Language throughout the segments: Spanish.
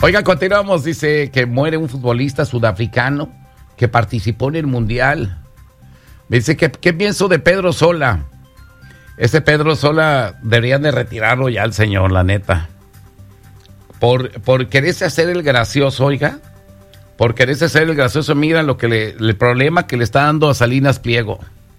Oiga, continuamos. Dice que muere un futbolista sudafricano que participó en el Mundial. Dice que ¿qué pienso de Pedro Sola? Ese Pedro Sola deberían de retirarlo ya al señor, la neta. Por quererse hacer el gracioso, oiga. Por quererse hacer el gracioso, mira lo que el problema que le está dando a Salinas Pliego.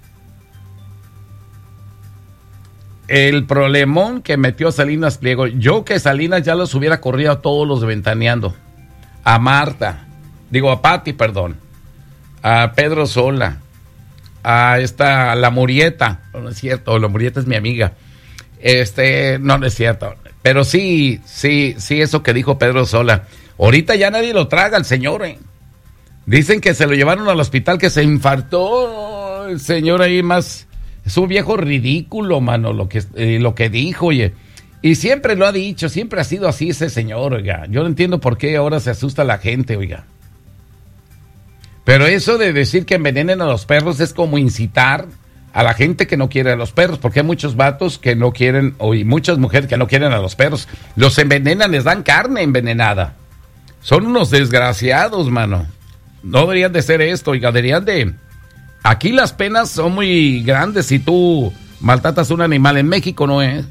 El problemón que metió a Salinas Pliego. Yo que Salinas ya los hubiera corrido a todos los de Ventaneando. A Pati, perdón. A Pedro Sola. A la Murieta. No es cierto, la Murieta es mi amiga. No es cierto. Pero sí, eso que dijo Pedro Sola. Ahorita ya nadie lo traga al señor, Dicen que se lo llevaron al hospital, que se infartó el señor ahí más. Es un viejo ridículo, mano, lo que dijo, oye. Y siempre lo ha dicho, siempre ha sido así ese señor, oiga. Yo no entiendo por qué ahora se asusta la gente, oiga. Pero eso de decir que envenenen a los perros es como incitar a la gente que no quiere a los perros, porque hay muchos vatos que no quieren, y muchas mujeres que no quieren a los perros. Los envenenan, les dan carne envenenada. Son unos desgraciados, mano. No deberían de ser esto, oiga, deberían de... Aquí las penas son muy grandes si tú maltratas a un animal. En México no es.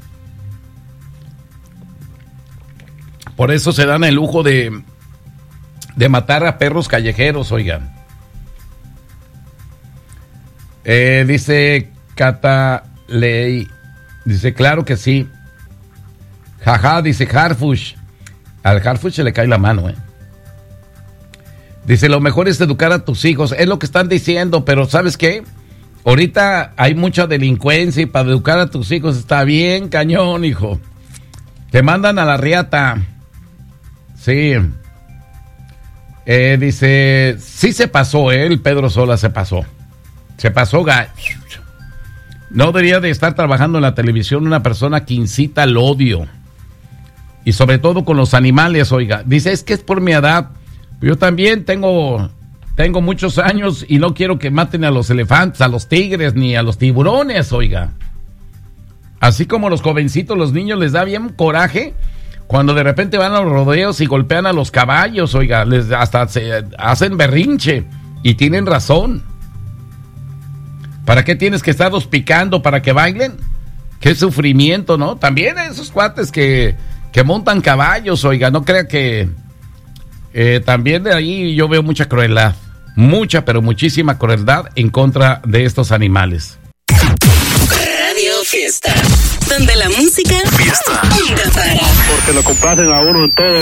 Por eso se dan el lujo de matar a perros callejeros, oigan. Dice Cata Ley. Dice, claro que sí. Jaja, dice Harfush. Al Harfush se le cae la mano, Dice, lo mejor es educar a tus hijos. Es lo que están diciendo, pero ¿sabes qué? Ahorita hay mucha delincuencia y para educar a tus hijos está bien cañón, hijo. Te mandan a la riata. Sí. Dice, sí se pasó, el Pedro Sola se pasó. Se pasó, No debería de estar trabajando en la televisión una persona que incita al odio. Y sobre todo con los animales, oiga. Dice, es que es por mi edad. Yo también tengo muchos años y no quiero que maten a los elefantes, a los tigres, ni a los tiburones, oiga. Así como los jovencitos, los niños les da bien coraje cuando de repente van a los rodeos y golpean a los caballos, oiga. Hasta se hacen berrinche y tienen razón. ¿Para qué tienes que estarlos picando para que bailen? Qué sufrimiento, ¿no? También esos cuates que montan caballos, oiga, no crea que... también de ahí yo veo mucha crueldad, pero muchísima crueldad en contra de estos animales. Radio Fiesta, donde la música nunca para. Porque lo complacen a uno en todo.